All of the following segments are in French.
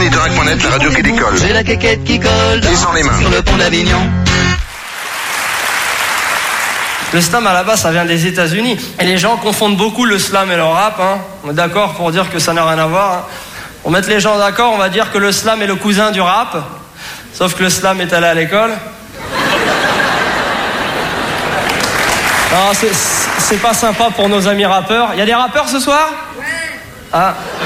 Polytechnique.net, la radio qui décolle. J'ai la quéquette qui colle Et sans les mains. sur le pont d'Avignon. Le slam à la base ça vient des États-Unis et les gens confondent beaucoup le slam et le rap. On est d'accord pour dire que ça n'a rien à voir. Pour mettre les gens d'accord, on va dire que le slam est le cousin du rap, sauf que le slam est allé à l'école. Non, c'est pas sympa pour nos amis rappeurs. Il y a des rappeurs ce soir ? Ouais.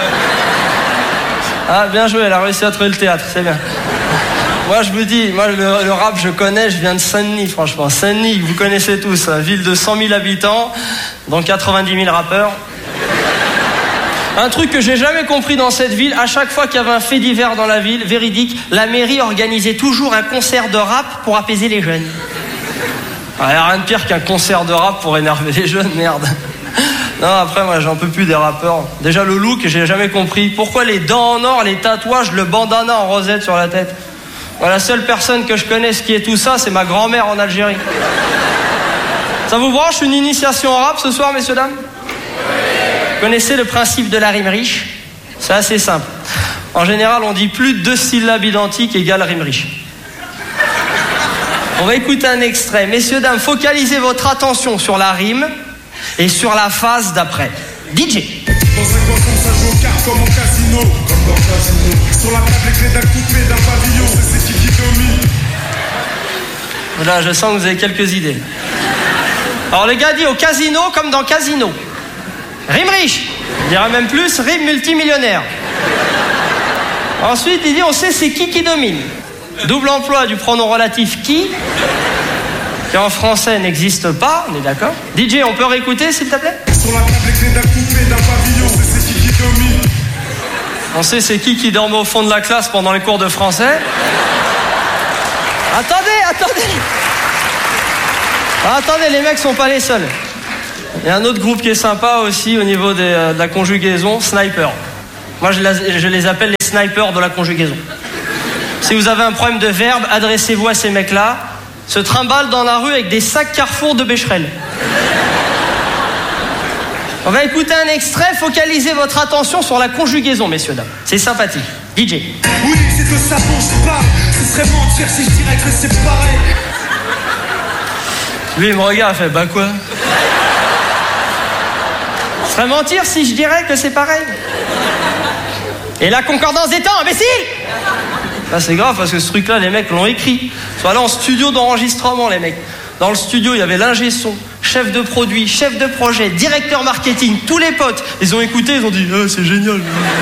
Ah, bien joué, elle a réussi à trouver le théâtre, c'est bien. Moi, je vous dis, le rap, je connais, je viens de Saint-Denis, franchement. Saint-Denis, vous connaissez tous, ville de 100 000 habitants, dont 90 000 rappeurs. Un truc que j'ai jamais compris dans cette ville, à chaque fois qu'il y avait un fait divers dans la ville, véridique, la mairie organisait toujours un concert de rap pour apaiser les jeunes. Il n'y a rien de pire qu'un concert de rap pour énerver les jeunes, merde. Non, après, moi, j'en peux plus des rappeurs. Déjà, le look, j'ai jamais compris. Pourquoi les dents en or, les tatouages, le bandana en rosette sur la tête ? Moi, la seule personne que je connaisse qui est tout ça, c'est ma grand-mère en Algérie. Ça vous branche une initiation en rap ce soir, messieurs, dames ? Vous connaissez le principe de la rime riche ? C'est assez simple. En général, on dit plus de 2 syllabes identiques égale rime riche. On va écouter un extrait. Messieurs, dames, focalisez votre attention sur la rime et sur la phase d'après. DJ. Dans un coin comme ça, joue aux cartes comme au casino. Comme dans le casino. Sur la table, les clés d'un coupé, d'un pavillon. C'est qui domine. Là, je sens que vous avez quelques idées. Alors, le gars dit au casino comme dans Casino. Rime riche. Il dira même plus, rime multimillionnaire. Ensuite, il dit on sait c'est qui domine. Double emploi du pronom relatif qui en français n'existe pas, on est d'accord ? DJ, on peut réécouter s'il te plaît ? Sur la table, les clés d'un coupé, d'un pavillon. C'est qui domine. On sait c'est qui dormait au fond de la classe pendant les cours de français. Attendez, les mecs sont pas les seuls. Il y a un autre groupe qui est sympa aussi au niveau de la conjugaison, Sniper. Moi, je les appelle les snipers de la conjugaison. Si vous avez un problème de verbe, adressez-vous à ces mecs-là. Se trimballent dans la rue avec des sacs Carrefour de Becherel. On va écouter un extrait, focalisez votre attention sur la conjugaison, messieurs, dames. C'est sympathique. DJ. Oui, c'est de ça dont je parle. Ce serait mentir si je dirais que c'est pareil. Lui, il me regarde, il fait, bah quoi ? Ce serait mentir si je dirais que c'est pareil. Et la concordance des temps, imbécile ! Là, c'est grave parce que ce truc-là, les mecs l'ont écrit. Ils sont allés en studio d'enregistrement, les mecs. Dans le studio, il y avait l'ingé son, chef de produit, chef de projet, directeur marketing, tous les potes. Ils ont écouté, ils ont dit « c'est génial ».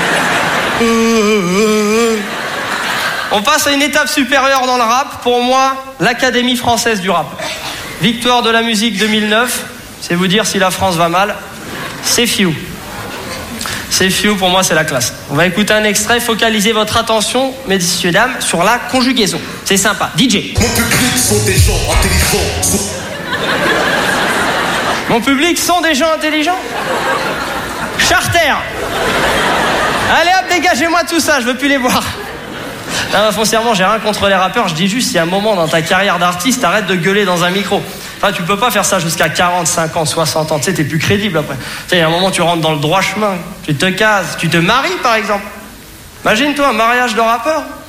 On passe à une étape supérieure dans le rap. Pour moi, l'Académie française du rap. Victoire de la musique 2009. C'est vous dire si la France va mal. C'est Few. C'est Few, pour moi, c'est la classe. On va écouter un extrait. Focalisez votre attention, messieurs, dames, sur la conjugaison. C'est sympa. DJ. Mon public sont des gens intelligents. Mon public sont des gens intelligents. Charter. Allez hop, dégagez-moi tout ça, je veux plus les voir. Non, foncièrement, j'ai rien contre les rappeurs. Je dis juste, s'il y a un moment dans ta carrière d'artiste, arrête de gueuler dans un micro. Enfin, tu peux pas faire ça jusqu'à 40, 50, 60 ans. Tu sais, t'es plus crédible après. Tu sais, il y a un moment, tu rentres dans le droit chemin. Tu te cases. Tu te maries, par exemple. Imagine-toi un mariage de rappeur.